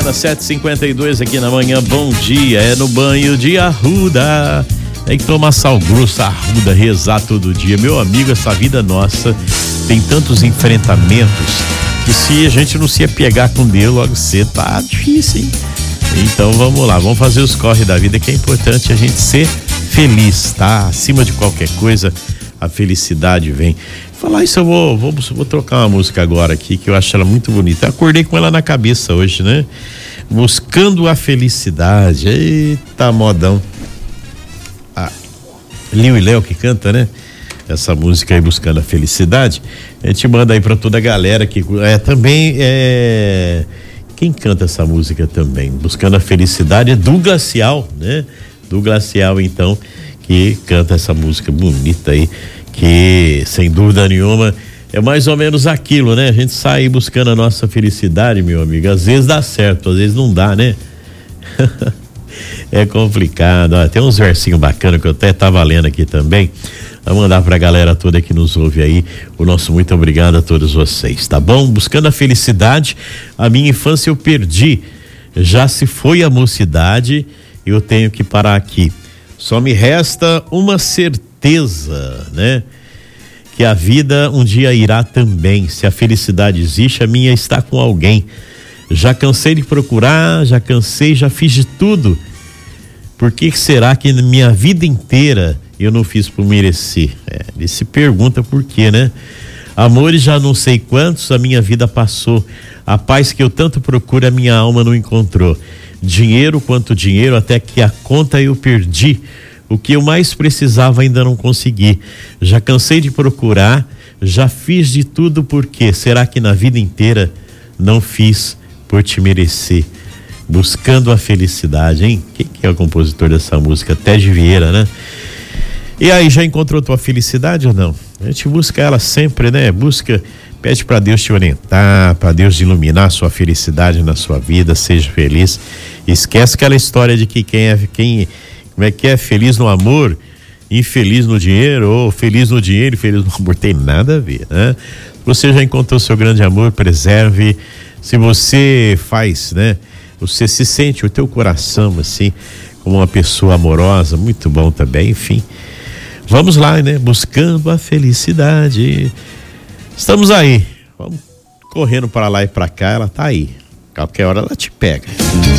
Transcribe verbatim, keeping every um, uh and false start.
bacana, sete e cinquenta e dois aqui na manhã, bom dia, é no banho de arruda, tem que tomar sal grosso, arruda, rezar todo dia, meu amigo, essa vida nossa tem tantos enfrentamentos que se a gente não se apegar com Deus logo cedo, tá difícil, hein? Então vamos lá, vamos fazer os corre da vida, que é importante a gente ser feliz, tá? Acima de qualquer coisa, a felicidade vem. Falar isso, eu vou, vou, vou trocar uma música agora aqui, que eu acho ela muito bonita. Eu acordei com ela na cabeça hoje, né? Buscando a felicidade. Eita, modão. Ah, Linho e Léo que canta, né? Essa música aí, Buscando a Felicidade. A gente manda aí pra toda a galera que é, também é... Quem canta essa música também? Buscando a Felicidade é do Glacial, né? Do Glacial, então, que canta essa música bonita aí, que sem dúvida nenhuma é mais ou menos aquilo, né? A gente sai buscando a nossa felicidade, meu amigo, às vezes dá certo, às vezes não dá, né? É complicado. Ó, tem uns versinhos bacanas que eu até tava lendo aqui também. Vou mandar pra galera toda que nos ouve aí o nosso muito obrigado a todos vocês, tá bom? Buscando a felicidade, a minha infância eu perdi, já se foi a mocidade, eu tenho que parar aqui. Só me resta uma certeza, né? Que a vida um dia irá também. Se a felicidade existe, a minha está com alguém. Já cansei de procurar, já cansei, já fiz de tudo. Por que será que na minha vida inteira eu não fiz por merecer? É, ele se pergunta por quê, né? Amores já não sei quantos a minha vida passou. A paz que eu tanto procuro a minha alma não encontrou. Dinheiro quanto dinheiro, até que a conta eu perdi. O que eu mais precisava ainda não consegui. Já cansei de procurar, já fiz de tudo, por quê? Será que na vida inteira não fiz por te merecer? Buscando a felicidade, hein? Quem que é o compositor dessa música? Ted Vieira, né? E aí, já encontrou tua felicidade ou não? A gente busca ela sempre, né? Busca, pede para Deus te orientar, para Deus iluminar a sua felicidade na sua vida, seja feliz. Esquece aquela história de que quem é, quem, como é que é, feliz no amor, infeliz no dinheiro, ou feliz no dinheiro e feliz no amor, tem nada a ver, né? Você já encontrou seu grande amor, preserve. Se você faz, né? Você se sente o teu coração assim, como uma pessoa amorosa, muito bom também, enfim. Vamos lá, né? Buscando a felicidade. Estamos aí. Vamos correndo para lá e para cá, ela tá aí. Qualquer hora ela te pega.